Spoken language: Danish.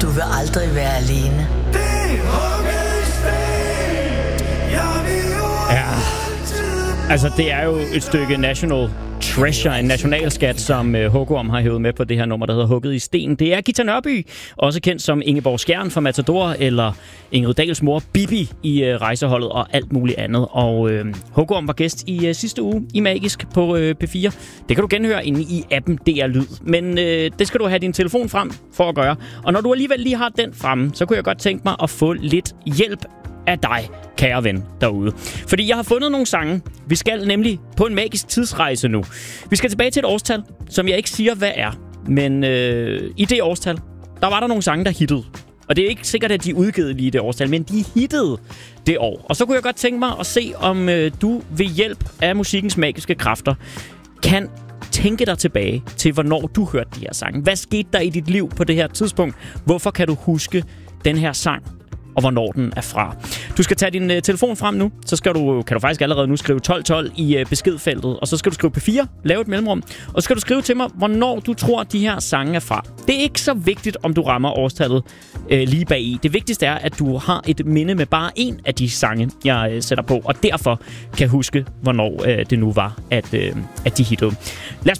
Du vil aldrig være alene. Ja, altså det er jo et stykke national treasure, en nationalskat, som Håkon har hævet med på det her nummer, der hedder Hugget i sten. Det er Githa Nørby, også kendt som Ingeborg Skjern fra Matador, eller Ingrid Dahls mor, Bibi i Rejseholdet og alt muligt andet. Og Håkon var gæst i sidste uge i Magisk på P4. Det kan du genhøre inde i appen DR Lyd. Men det skal du have din telefon frem for at gøre. Og når du alligevel lige har den fremme, så kunne jeg godt tænke mig at få lidt hjælp af dig, kære ven derude. Fordi jeg har fundet nogle sange. Vi skal nemlig på en magisk tidsrejse nu. Vi skal tilbage til et årstal, som jeg ikke siger, hvad er. Men i det årstal, der var der nogle sange, der hittede. Og det er ikke sikkert, at de er udgivet lige i det årstal, men de hittede det år. Og så kunne jeg godt tænke mig at se, om du ved hjælp af musikkens magiske kræfter kan tænke dig tilbage til, hvornår du hørte de her sange. Hvad skete der i dit liv på det her tidspunkt? Hvorfor kan du huske den her sang? Og hvornår den er fra. Du skal tage din telefon frem nu, så kan du faktisk allerede nu skrive 1212 i beskedfeltet, og så skal du skrive P4, lave et mellemrum, og så skal du skrive til mig, hvornår du tror, de her sange er fra. Det er ikke så vigtigt, om du rammer årstallet lige bag i. Det vigtigste er, at du har et minde med bare en af de sange, jeg sætter på, og derfor kan huske, hvornår det nu var, at de hittede. Lad os